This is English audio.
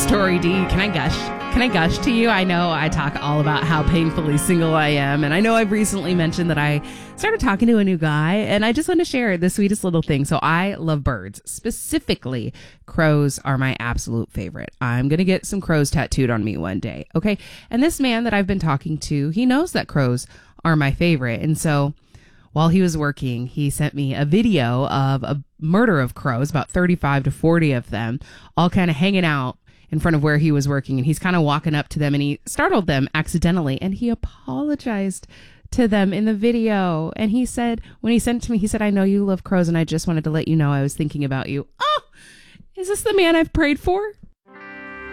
Tori D. Can I gush? Can I gush to you? I know I talk all about how painfully single I am, and I know I've recently mentioned that I started talking to a new guy, and I just want to share the sweetest little thing. So I love birds. Specifically, crows are my absolute favorite. I'm going to get some crows tattooed on me one day, okay? And this man that I've been talking to, he knows that crows are my favorite, and so while he was working, he sent me a video of a murder of crows, about 35 to 40 of them, all kind of hanging out in front of where he was working. And he's kind of walking up to them and he startled them accidentally. And he apologized to them in the video. And he said, when he sent it to me, he said, "I know you love crows and I just wanted to let you know I was thinking about you." Oh, is this the man I've prayed for?